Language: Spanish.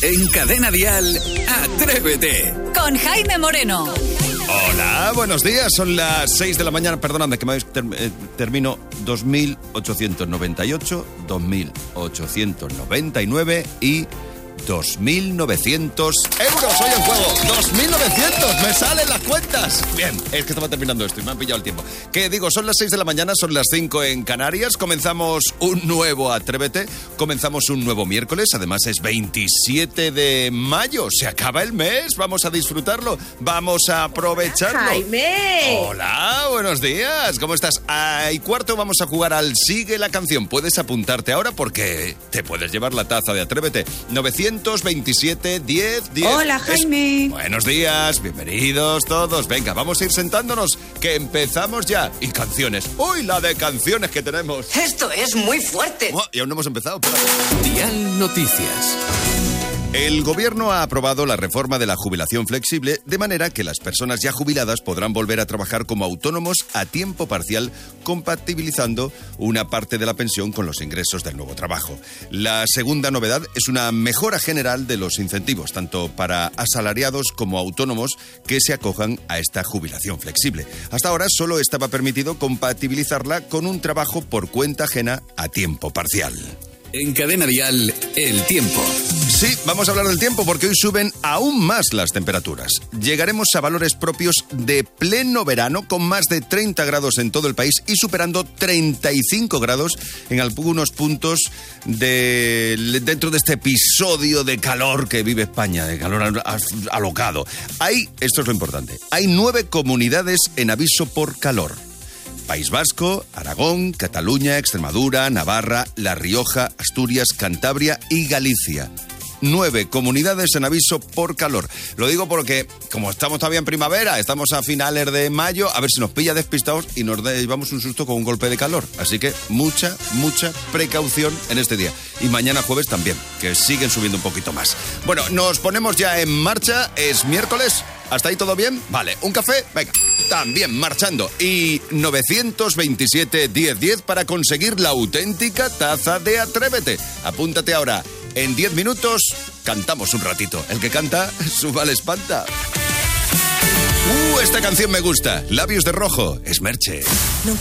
En Cadena Dial, Atrévete. Con Jaime Moreno. Hola, buenos días. Son las 6 de la mañana. Perdóname que termino 2.898, 2.899 y 2.900 euros hoy en juego. 2.900, me salen las cuentas. Bien, es que estaba terminando esto y me han pillado el tiempo. ¿Qué digo? Son las 6 de la mañana, son las 5 en Canarias. Comenzamos un nuevo Atrévete, comenzamos un nuevo miércoles. Además es 27 de mayo, se acaba el mes. Vamos a disfrutarlo, vamos a aprovecharlo. ¡Jaime! Hola, buenos días, ¿cómo estás? Y cuarto vamos a jugar al Sigue la Canción. Puedes apuntarte ahora porque te puedes llevar la taza de Atrévete. 927 10 10. Hola, Jaime. Buenos días, bienvenidos todos. Venga, vamos a ir sentándonos, que empezamos ya. Y canciones. ¡Uy, la de canciones que tenemos! Esto es muy fuerte. Oh, y aún no hemos empezado. Dial Noticias. El gobierno ha aprobado la reforma de la jubilación flexible, de manera que las personas ya jubiladas podrán volver a trabajar como autónomos a tiempo parcial, compatibilizando una parte de la pensión con los ingresos del nuevo trabajo. La segunda novedad es una mejora general de los incentivos, tanto para asalariados como autónomos que se acojan a esta jubilación flexible. Hasta ahora solo estaba permitido compatibilizarla con un trabajo por cuenta ajena a tiempo parcial. En Cadena Dial, el tiempo. Sí, vamos a hablar del tiempo porque hoy suben aún más las temperaturas. Llegaremos a valores propios de pleno verano con más de 30 grados en todo el país y superando 35 grados en algunos puntos dentro de este episodio de calor que vive España, de calor alocado. Esto es lo importante, hay 9 comunidades en aviso por calor. País Vasco, Aragón, Cataluña, Extremadura, Navarra, La Rioja, Asturias, Cantabria y Galicia. 9 comunidades en aviso por calor. Lo digo porque, como estamos todavía en primavera, estamos a finales de mayo, a ver si nos pilla despistados y nos llevamos un susto con un golpe de calor. Así que mucha precaución en este día. Y mañana jueves también, que siguen subiendo un poquito más. Bueno, nos ponemos ya en marcha. Es miércoles. ¿Hasta ahí todo bien? Vale, ¿un café? Venga, también marchando. Y 927 10 10 para conseguir la auténtica taza de Atrévete. Apúntate ahora. En 10 minutos cantamos un ratito. El que canta, su vale espanta. Esta canción me gusta. Labios de rojo, es Merche. Nunca